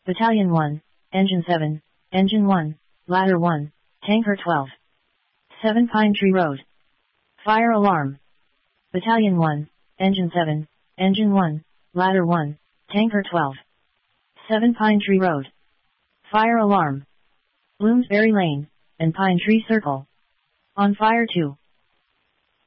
Battalion 1, Engine 7, Engine 1, Ladder 1, Tanker 12. 7 Pine Tree Road. Fire alarm. Battalion 1, Engine 7, Engine 1, Ladder 1, Tanker 12. 7 Pine Tree Road. Fire alarm. Bloomsbury Lane, and Pine Tree Circle. On fire 2.